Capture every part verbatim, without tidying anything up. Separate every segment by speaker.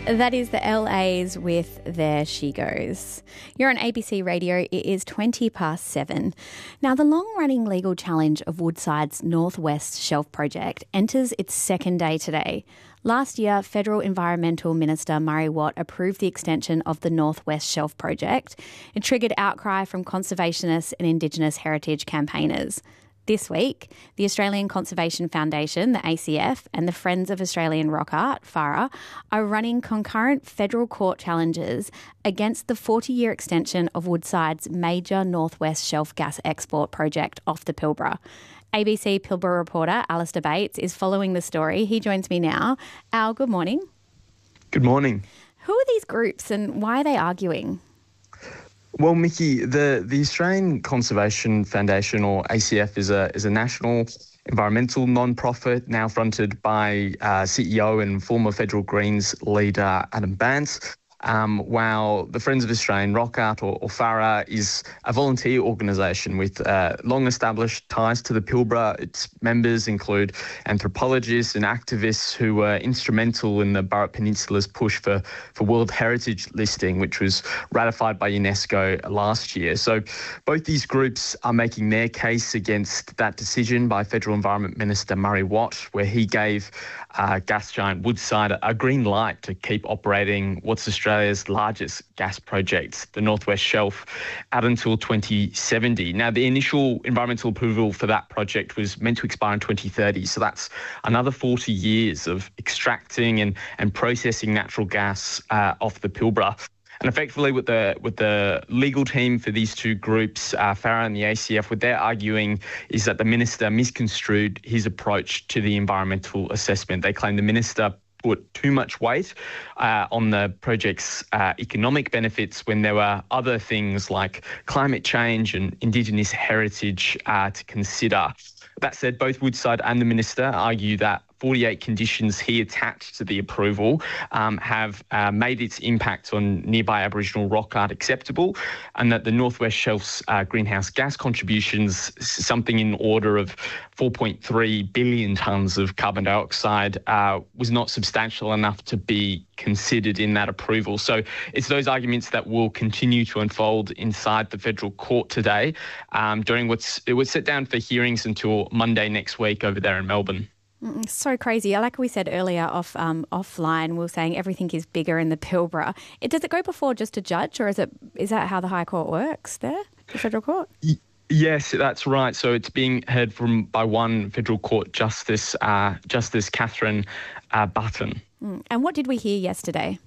Speaker 1: That is the L A's with There She Goes. You're on A B C Radio. It is twenty past seven. Now, the long-running legal challenge of Woodside's Northwest Shelf project enters its second day today. Last year, Federal Environmental Minister Murray Watt approved the extension of the Northwest Shelf project. It triggered outcry from conservationists and Indigenous heritage campaigners. This week, the Australian Conservation Foundation, the A C F, and the Friends of Australian Rock Art, FARA, are running concurrent federal court challenges against the forty-year extension of Woodside's major Northwest Shelf gas export project off the Pilbara. A B C Pilbara reporter Alistair Bates is following the story. He joins me now. Al, good morning.
Speaker 2: Good morning.
Speaker 1: Who are these groups and why are they arguing?
Speaker 2: Well, Mickey, the, the Australian Conservation Foundation, or A C F, is a is a national environmental non-profit now fronted by uh, C E O and former Federal Greens leader Adam Bandt. Um, while the Friends of Australian Rock Art, or, or FARA, is a volunteer organisation with uh, long-established ties to the Pilbara. Its members include anthropologists and activists who were instrumental in the Burrup Peninsula's push for, for World Heritage listing, which was ratified by UNESCO last year. So both these groups are making their case against that decision by Federal Environment Minister Murray Watt, where he gave uh, gas giant Woodside a, a green light to keep operating what's Australia's Australia's largest gas project, the Northwest Shelf, out until twenty seventy. Now, the initial environmental approval for that project was meant to expire in twenty thirty, so that's another forty years of extracting and, and processing natural gas uh, off the Pilbara. And effectively, with the with the legal team for these two groups, uh, FARA and the A C F, what they're arguing is that the minister misconstrued his approach to the environmental assessment. They claim the minister put too much weight uh, on the project's uh, economic benefits when there were other things like climate change and Indigenous heritage uh, to consider. That said, both Woodside and the minister argue that forty-eight conditions he attached to the approval um, have uh, made its impact on nearby Aboriginal rock art acceptable, and that the Northwest Shelf's uh, greenhouse gas contributions, something in order of four point three billion tonnes of carbon dioxide, uh, was not substantial enough to be considered in that approval. So it's those arguments that will continue to unfold inside the federal court today um, during what's it was set down for hearings until Monday next week over there in Melbourne.
Speaker 1: So crazy. Like we said earlier off um, offline, we were saying everything is bigger in the Pilbara. It, does it go before just a judge, or is it is that how the High Court works there, the federal court?
Speaker 2: Yes, that's right. So it's being heard from by one federal court justice, uh, Justice Catherine uh, Button.
Speaker 1: Mm. And what did we hear yesterday?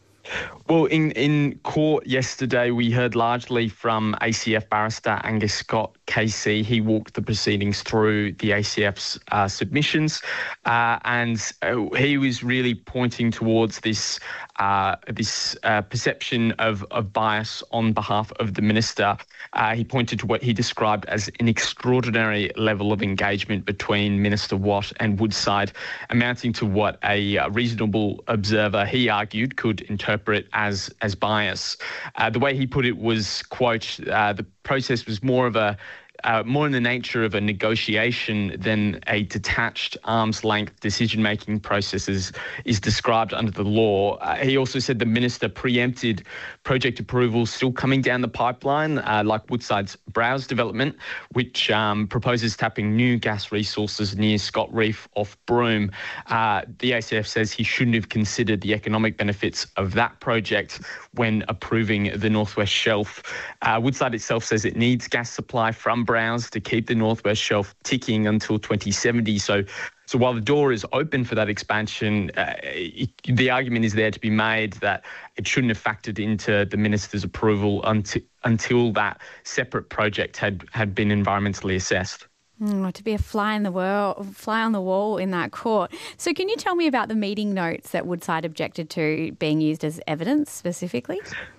Speaker 2: Well, in, in court yesterday, we heard largely from A C F barrister Angus Scott K C. He walked the proceedings through the A C F's uh, submissions, uh, and uh, he was really pointing towards this uh, this uh, perception of, of bias on behalf of the minister. Uh, he pointed to what he described as an extraordinary level of engagement between Minister Watt and Woodside, amounting to what a reasonable observer, he argued, could interpret as as bias. Uh, the way he put it was, quote, uh, the process was more of a Uh, more in the nature of a negotiation than a detached arm's-length decision-making process is, is described under the law. Uh, he also said the minister preempted project approvals still coming down the pipeline, uh, like Woodside's Browse development, which um, proposes tapping new gas resources near Scott Reef off Broome. Uh, the A C F says he shouldn't have considered the economic benefits of that project when approving the Northwest Shelf. Uh, Woodside itself says it needs gas supply from Browse to keep the Northwest Shelf ticking until twenty seventy. So, so while the door is open for that expansion, uh, it, the argument is there to be made that it shouldn't have factored into the minister's approval until until that separate project had had been environmentally assessed.
Speaker 1: Mm, to be a fly in the wall, fly on the wall in that court. So, can you tell me about the meeting notes that Woodside objected to being used as evidence specifically?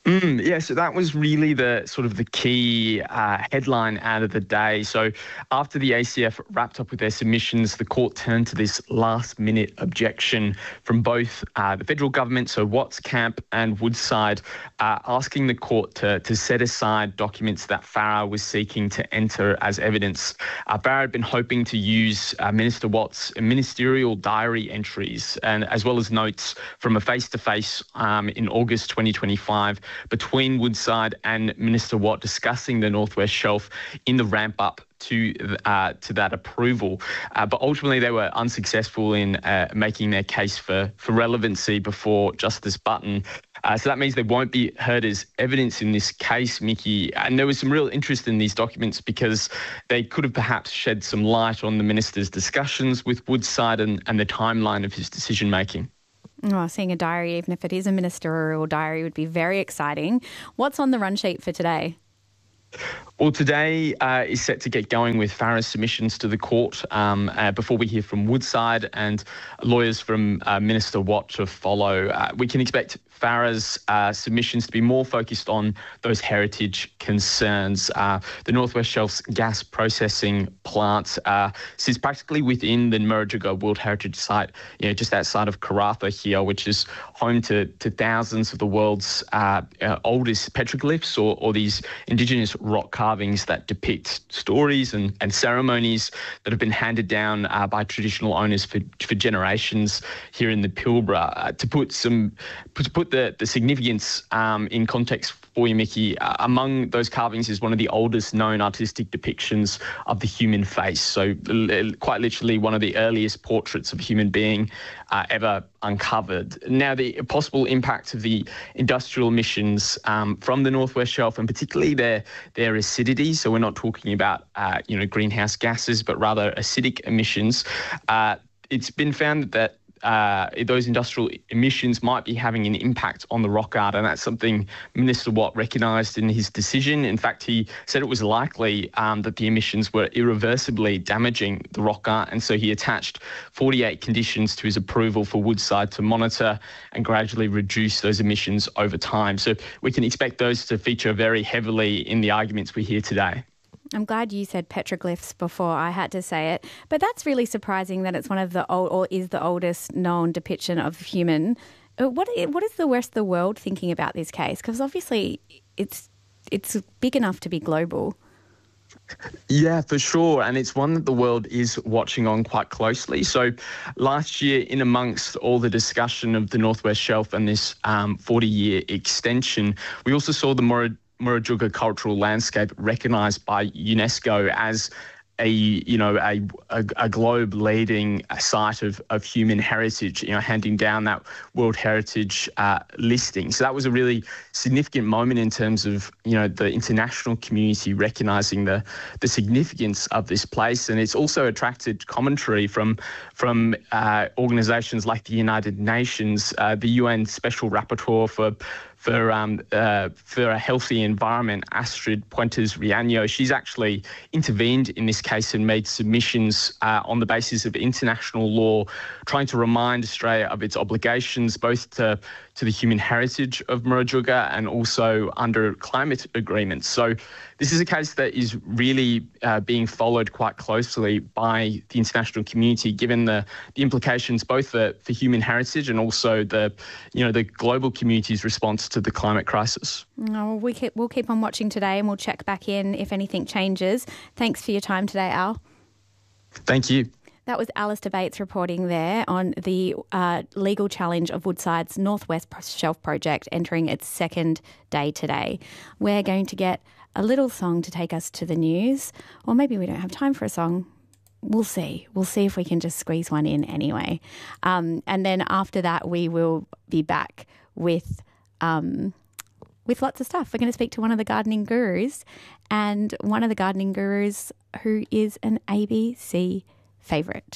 Speaker 2: Mm, yeah, so that was really the sort of the key uh, headline out of the day. So after the A C F wrapped up with their submissions, the court turned to this last-minute objection from both uh, the federal government, so Watts Camp and Woodside, uh, asking the court to, to set aside documents that Farah was seeking to enter as evidence. Uh, Farah had been hoping to use uh, Minister Watts' ministerial diary entries, and as well as notes from a face-to-face um, in August twenty twenty-five between Woodside and Minister Watt discussing the North West Shelf in the ramp-up to uh, to that approval. Uh, but ultimately, they were unsuccessful in uh, making their case for, for relevancy before Justice Button. Uh, so that means they won't be heard as evidence in this case, Mickey. And there was some real interest in these documents because they could have perhaps shed some light on the minister's discussions with Woodside and, and the timeline of his decision-making.
Speaker 1: Oh, seeing a diary, even if it is a ministerial diary, would be very exciting. What's on the run sheet for today?
Speaker 2: Well, today uh, is set to get going with Farah's submissions to the court um, uh, before we hear from Woodside and lawyers from uh, Minister Watt to follow. Uh, we can expect Farah's uh, submissions to be more focused on those heritage concerns. Uh, the North West Shelf's gas processing plant uh, sits practically within the Murujuga World Heritage Site, you know, just outside of Karratha here, which is home to, to thousands of the world's uh, uh, oldest petroglyphs or, or these indigenous rock carvings that depict stories and, and ceremonies that have been handed down uh, by traditional owners for, for generations here in the Pilbara. Uh, to put some, to put the, the significance um, in context for you, Mickey, uh, among those carvings is one of the oldest known artistic depictions of the human face. So l- quite literally one of the earliest portraits of a human being uh, ever uncovered. Now, the possible impact of the industrial emissions um, from the North West Shelf, and particularly their their acidity, so we're not talking about uh, you know greenhouse gases, but rather acidic emissions. Uh, it's been found that Uh, those industrial emissions might be having an impact on the rock art, and that's something Minister Watt recognised in his decision. In fact, he said it was likely um, that the emissions were irreversibly damaging the rock art, and so he attached forty-eight conditions to his approval for Woodside to monitor and gradually reduce those emissions over time. So we can expect those to feature very heavily in the arguments we hear today.
Speaker 1: I'm glad you said petroglyphs before I had to say it, but that's really surprising that it's one of the old, or is the oldest known depiction of human. What what is the rest of the world thinking about this case? Because obviously it's it's big enough to be global.
Speaker 2: Yeah, for sure. And it's one that the world is watching on quite closely. So last year, in amongst all the discussion of the North West Shelf and this um, forty-year extension, we also saw the Mur- Murujuga cultural landscape recognised by UNESCO as a you know a a, a globe leading a site of, of human heritage, you know, handing down that World Heritage uh, listing. So that was a really significant moment in terms of you know the international community recognising the the significance of this place, and it's also attracted commentary from from uh, organisations like the United Nations, uh, the U N Special Rapporteur for. For um uh, for a healthy environment, Astrid Puentes Riaño, she's actually intervened in this case and made submissions uh, on the basis of international law, trying to remind Australia of its obligations both to to the human heritage of Murujuga and also under climate agreements. So this is a case that is really uh, being followed quite closely by the international community, given the, the implications both for, for human heritage and also the you know the global community's response to the climate crisis.
Speaker 1: Oh, we keep, we'll keep on watching today and we'll check back in if anything changes. Thanks for your time today, Al.
Speaker 2: Thank you.
Speaker 1: That was Alistair Bates reporting there on the uh, legal challenge of Woodside's North West Shelf project entering its second day today. We're going to get a little song to take us to the news, or maybe we don't have time for a song. We'll see. We'll see if we can just squeeze one in anyway. Um, and then after that, we will be back with um, with lots of stuff. We're going to speak to one of the gardening gurus, and one of the gardening gurus who is an A B C favourite.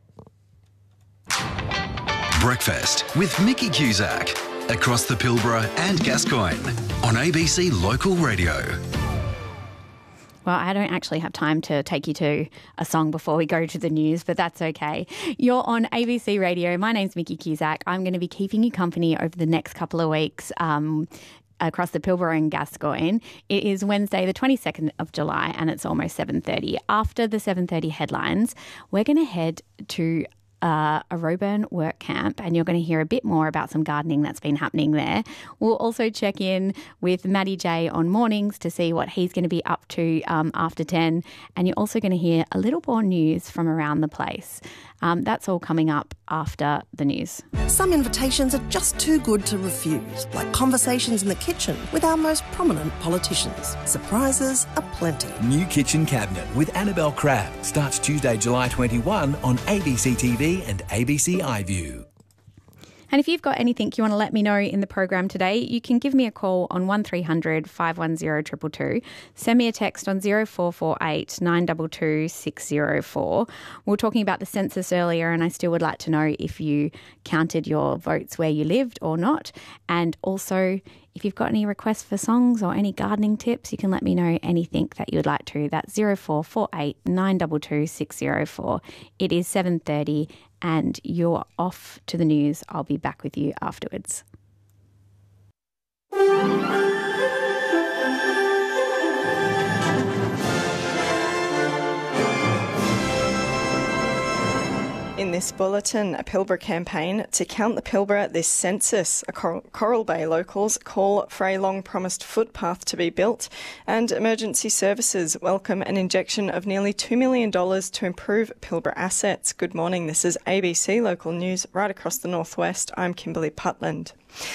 Speaker 3: Breakfast with Mickey Cusack across the Pilbara and Gascoyne on A B C Local Radio.
Speaker 1: Well, I don't actually have time to take you to a song before we go to the news, but that's okay. You're on A B C Radio. My name's Mickey Cusack. I'm going to be keeping you company over the next couple of weeks. Um, across the Pilbara and Gascoyne. It is Wednesday the twenty-second of July and it's almost seven thirty. After the seven thirty headlines, we're going to head to Uh, a Roebourne work camp, and you're going to hear a bit more about some gardening that's been happening there. We'll also check in with Matty J on mornings to see what he's going to be up to um, after ten, and you're also going to hear a little more news from around the place. Um, that's all coming up after the news.
Speaker 4: Some invitations are just too good to refuse, like conversations in the kitchen with our most prominent politicians. Surprises aplenty.
Speaker 5: New Kitchen Cabinet with Annabelle Crabb starts Tuesday, July twenty-first on A B C T V and A B C iView.
Speaker 1: And if you've got anything you want to let me know in the program today, you can give me a call on one three hundred five one zero two two two. Send me a text on zero four four eight nine two two six zero four. We were talking about the census earlier, and I still would like to know if you counted your votes where you lived or not. And also, if you've got any requests for songs or any gardening tips, you can let me know anything that you would like to. That's zero four four eight nine two two six zero four. It is seven thirty and you're off to the news. I'll be back with you afterwards.
Speaker 6: In this bulletin, a Pilbara campaign to count the Pilbara this census. A Cor- Coral Bay locals call for a long-promised footpath to be built, and emergency services welcome an injection of nearly two million dollars to improve Pilbara assets. Good morning, this is A B C Local News right across the northwest. I'm Kimberly Putland.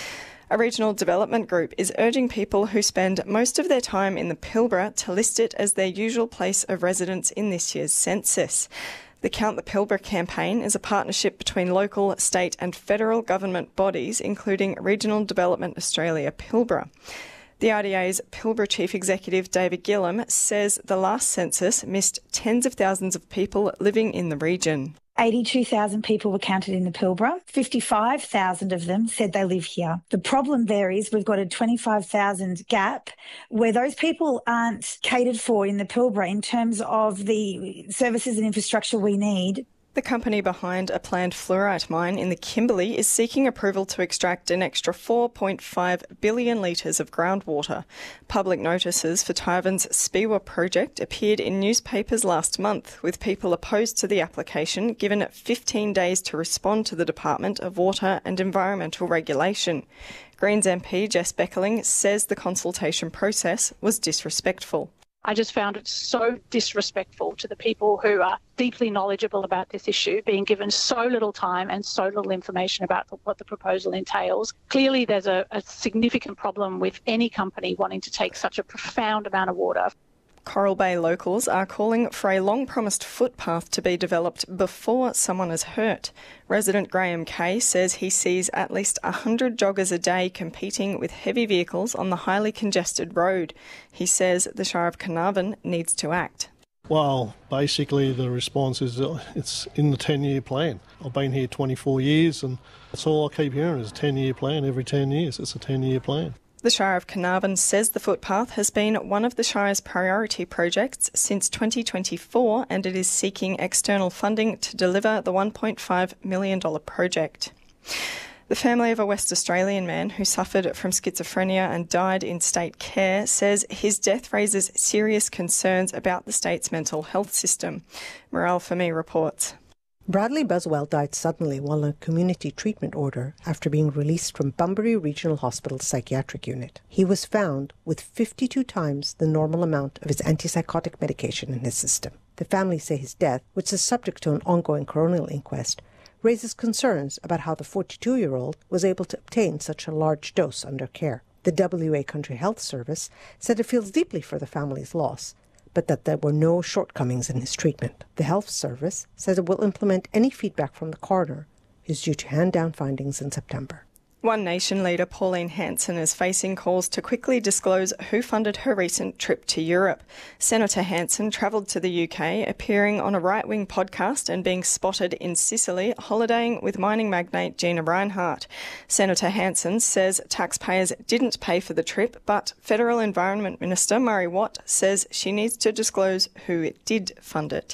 Speaker 6: A regional development group is urging people who spend most of their time in the Pilbara to list it as their usual place of residence in this year's census. The Count the Pilbara campaign is a partnership between local, state and federal government bodies, including Regional Development Australia Pilbara. The R D A's Pilbara Chief Executive David Gillam says the last census missed tens of thousands of people living in the region.
Speaker 7: eighty-two thousand people were counted in the Pilbara. fifty-five thousand of them said they live here. The problem there is we've got a twenty-five thousand gap where those people aren't catered for in the Pilbara in terms of the services and infrastructure we need.
Speaker 6: The company behind a planned fluorite mine in the Kimberley is seeking approval to extract an extra four point five billion litres of groundwater. Public notices for Tyvan's Speewah project appeared in newspapers last month, with people opposed to the application given fifteen days to respond to the Department of Water and Environmental Regulation. Greens M P Jess Beckerling says the consultation process was disrespectful.
Speaker 8: I just found it so disrespectful to the people who are deeply knowledgeable about this issue, being given so little time and so little information about what the proposal entails. Clearly, there's a, a significant problem with any company wanting to take such a profound amount of water.
Speaker 6: Coral Bay locals are calling for a long-promised footpath to be developed before someone is hurt. Resident Graham Kay says he sees at least one hundred joggers a day competing with heavy vehicles on the highly congested road. He says the Shire of Carnarvon needs to act.
Speaker 9: Well, basically the response is uh, it's in the ten-year plan. I've been here twenty-four years and that's all I keep hearing is a ten-year plan. Every ten years it's a ten-year plan.
Speaker 6: The Shire of Carnarvon says the footpath has been one of the Shire's priority projects since twenty twenty-four, and it is seeking external funding to deliver the one point five million dollars project. The family of a West Australian man who suffered from schizophrenia and died in state care says his death raises serious concerns about the state's mental health system. Morale for Me reports.
Speaker 10: Bradley Buswell died suddenly while on a community treatment order after being released from Bunbury Regional Hospital's psychiatric unit. He was found with fifty-two times the normal amount of his antipsychotic medication in his system. The family say his death, which is subject to an ongoing coronial inquest, raises concerns about how the forty-two-year-old was able to obtain such a large dose under care. The W A Country Health Service said it feels deeply for the family's loss, but that there were no shortcomings in his treatment. The Health Service says it will implement any feedback from the coroner, who is due to hand down findings in September.
Speaker 6: One Nation leader Pauline Hanson is facing calls to quickly disclose who funded her recent trip to Europe. Senator Hanson travelled to the U K, appearing on a right-wing podcast and being spotted in Sicily, holidaying with mining magnate Gina Rinehart. Senator Hanson says taxpayers didn't pay for the trip, but Federal Environment Minister Murray Watt says she needs to disclose who did fund it.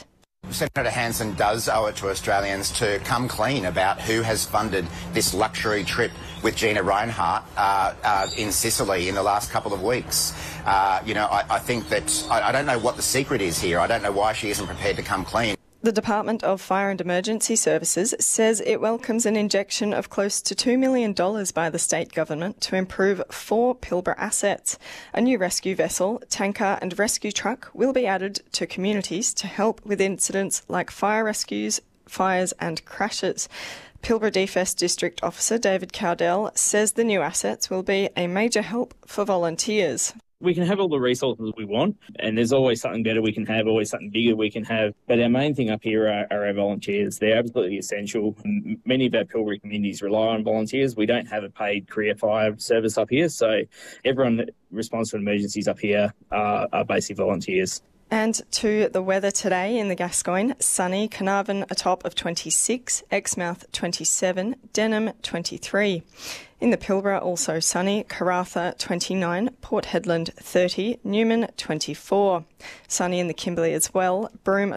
Speaker 11: Senator Hanson does owe it to Australians to come clean about who has funded this luxury trip with Gina Rinehart uh, uh, in Sicily in the last couple of weeks. Uh, you know, I, I think that I, I don't know what the secret is here. I don't know why she isn't prepared to come clean.
Speaker 6: The Department of Fire and Emergency Services says it welcomes an injection of close to two million dollars by the state government to improve four Pilbara assets. A new rescue vessel, tanker and rescue truck will be added to communities to help with incidents like fire rescues, fires and crashes. Pilbara D F E S District Officer David Cowdell says the new assets will be a major help for volunteers.
Speaker 12: We can have all the resources we want, and there's always something better we can have, always something bigger we can have. But our main thing up here are, are our volunteers. They're absolutely essential. Many of our Pilbara communities rely on volunteers. We don't have a paid career fire service up here, so everyone that responds to emergencies up here are, are basically volunteers.
Speaker 6: And to the weather today in the Gascoyne, sunny, Carnarvon a top of twenty-six, Exmouth twenty-seven, Denham twenty-three. In the Pilbara also sunny, Karratha twenty-nine, Port Hedland thirty, Newman twenty-four. Sunny in the Kimberley as well, Broome